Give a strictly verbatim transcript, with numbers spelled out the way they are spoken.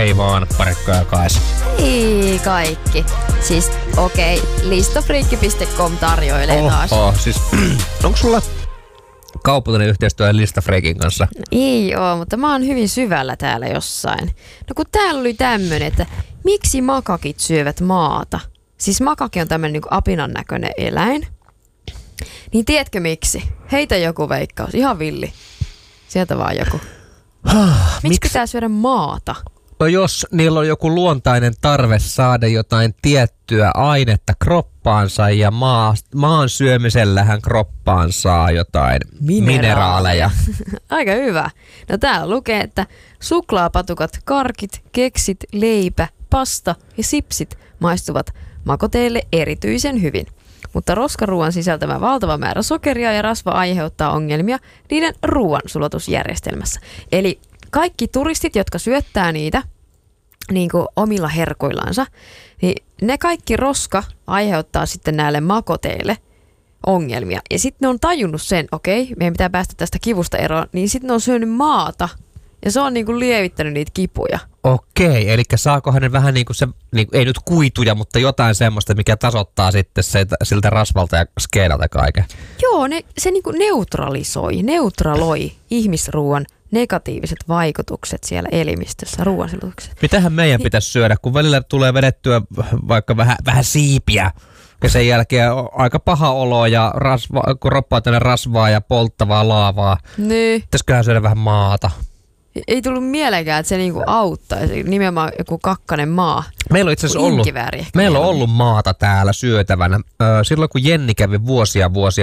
Ei vaan, Parikka ja Kaisa. Ei kaikki. Siis okei, okay, listafriikki piste com tarjoilee taas. Oho, siis onko sulla kaupallinen yhteistyö Listafreakin kanssa? Ei oo, mutta mä oon hyvin syvällä täällä jossain. No kun täällä oli tämmönen, että miksi makakit syövät maata? Siis makaki on tämmönen niin kuin apinan näköinen eläin. Niin tiedätkö miksi? Heitä joku veikkaus, ihan villi. Sieltä vaan joku. Miksi Miks? pitää syödä maata? No jos niillä on joku luontainen tarve saada jotain tiettyä ainetta kroppaansa ja maa, maan syömisellähän kroppaan saa jotain mineraaleja. mineraaleja. Aika hyvä. No täällä lukee, että suklaapatukat, karkit, keksit, leipä, pasta ja sipsit maistuvat makoteille erityisen hyvin. Mutta roskaruuan sisältämä valtava määrä sokeria ja rasva aiheuttaa ongelmia niiden ruoansulatusjärjestelmässä. Eli kaikki turistit, jotka syöttää niitä niin kuin omilla herkuillansa, niin ne kaikki roska aiheuttaa sitten näille makoteille ongelmia. Ja sitten ne on tajunnut sen, okei, okay, meidän pitää päästä tästä kivusta eroon, niin sitten ne on syönyt maata ja se on niin kuin lievittänyt niitä kipuja. Okei, eli saakohan ne vähän niin kuin se, niin kuin, ei nyt kuituja, mutta jotain semmoista, mikä tasoittaa sitten se, siltä rasvalta ja skeelalta kaiken. Joo, ne, se niin kuin neutralisoi, neutraloi ihmisruuan negatiiviset vaikutukset siellä elimistössä, ruoansulatuksessa. Mitähän meidän niin, pitäisi syödä, kun välillä tulee vedettyä vaikka vähän, vähän siipiä ja sen jälkeen on aika paha olo ja rasva, kroppaa tänne rasvaa ja polttavaa laavaa. Niin. Pitäisiköhän syödä vähän maata? Ei tullut mieleenkään, että se niinku auttaisi. Nimenomaan joku kakkanen maa. Meillä on itse asiassa ollut, meillä on ollut maata täällä syötävänä. Silloin kun Jenni kävi vuosia vuosia